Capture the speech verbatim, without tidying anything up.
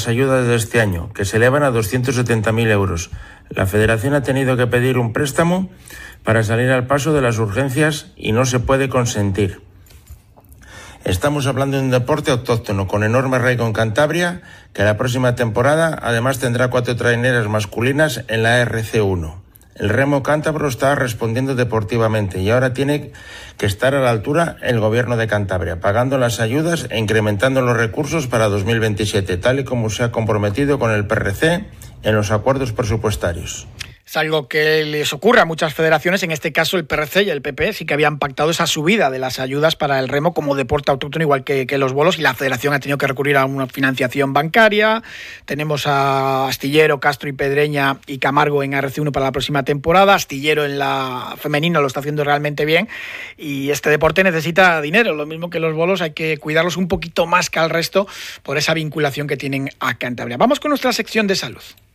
las ayudas de este año, que se elevan a doscientos setenta mil euros. La Federación ha tenido que pedir un préstamo para salir al paso de las urgencias y no se puede consentir. Estamos hablando de un deporte autóctono con enorme arraigo en Cantabria, que la próxima temporada además tendrá cuatro traineras masculinas en la R C uno. El remo cántabro está respondiendo deportivamente y ahora tiene que estar a la altura el Gobierno de Cantabria, pagando las ayudas e incrementando los recursos para dos mil veintisiete, tal y como se ha comprometido con el P R C en los acuerdos presupuestarios. Es algo que les ocurre a muchas federaciones, en este caso el P R C y el P P sí que habían pactado esa subida de las ayudas para el remo como deporte autóctono, igual que, que los bolos, y la federación ha tenido que recurrir a una financiación bancaria. Tenemos a Astillero, Castro y Pedreña y Camargo en R C uno para la próxima temporada. Astillero en la femenina lo está haciendo realmente bien y este deporte necesita dinero, lo mismo que los bolos, hay que cuidarlos un poquito más que al resto por esa vinculación que tienen a Cantabria. Vamos con nuestra sección de salud.